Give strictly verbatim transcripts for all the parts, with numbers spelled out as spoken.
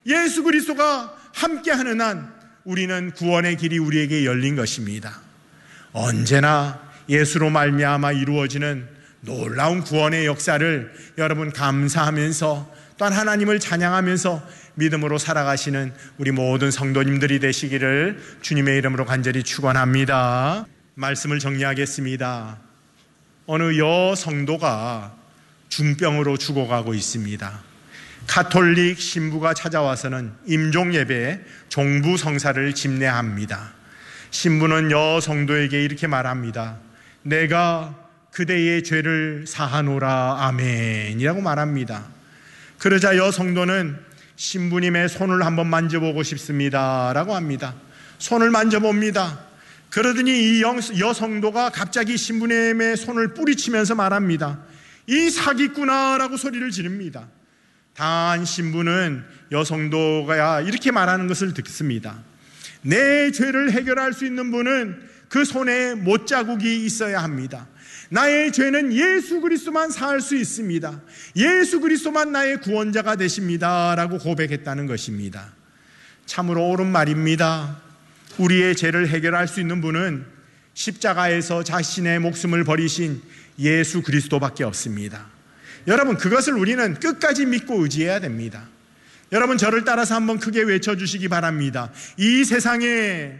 예수 그리스도가 함께하는 한 우리는 구원의 길이 우리에게 열린 것입니다. 언제나 예수로 말미암아 이루어지는 놀라운 구원의 역사를 여러분 감사하면서 또한 하나님을 찬양하면서 믿음으로 살아가시는 우리 모든 성도님들이 되시기를 주님의 이름으로 간절히 축원합니다. 말씀을 정리하겠습니다. 어느 여성도가 중병으로 죽어가고 있습니다. 가톨릭 신부가 찾아와서는 임종예배 종부 성사를 집례합니다. 신부는 여성도에게 이렇게 말합니다. 내가 그대의 죄를 사하노라 아멘이라고 말합니다. 그러자 여성도는 신부님의 손을 한번 만져보고 싶습니다 라고 합니다. 손을 만져봅니다. 그러더니 이 여성도가 갑자기 신부님의 손을 뿌리치면서 말합니다. 이 사기꾼아라고 소리를 지릅니다. 단 신부는 여성도가 이렇게 말하는 것을 듣습니다. 내 죄를 해결할 수 있는 분은 그 손에 못자국이 있어야 합니다. 나의 죄는 예수 그리스도만 사할 수 있습니다. 예수 그리스도만 나의 구원자가 되십니다 라고 고백했다는 것입니다. 참으로 옳은 말입니다. 우리의 죄를 해결할 수 있는 분은 십자가에서 자신의 목숨을 버리신 예수 그리스도밖에 없습니다. 여러분, 그것을 우리는 끝까지 믿고 의지해야 됩니다. 여러분, 저를 따라서 한번 크게 외쳐주시기 바랍니다. 이 세상에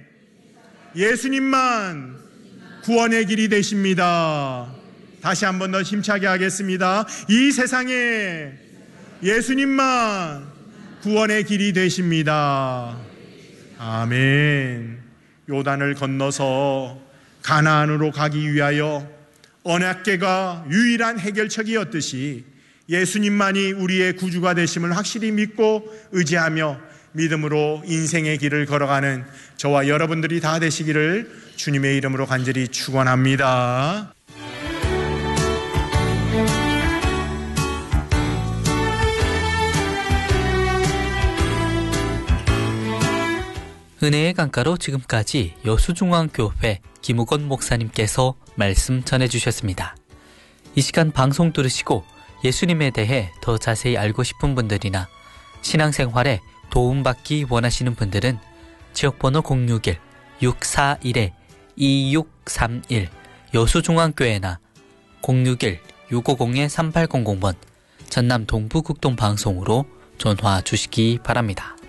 예수님만 구원의 길이 되십니다. 다시 한번 더 힘차게 하겠습니다. 이 세상에 예수님만 구원의 길이 되십니다. 아멘. 요단을 건너서 가나안으로 가기 위하여 언약궤가 유일한 해결책이었듯이 예수님만이 우리의 구주가 되심을 확실히 믿고 의지하며 믿음으로 인생의 길을 걸어가는 저와 여러분들이 다 되시기를 주님의 이름으로 간절히 축원합니다. 은혜의 강가로 지금까지 여수중앙교회 김우건 목사님께서 말씀 전해주셨습니다. 이 시간 방송 들으시고 예수님에 대해 더 자세히 알고 싶은 분들이나 신앙생활에 도움받기 원하시는 분들은 지역번호 공육일 육사일 이육삼일 여수중앙교회나 공육일 육오공 삼팔공공 번 전남 동부국동방송으로 전화 주시기 바랍니다.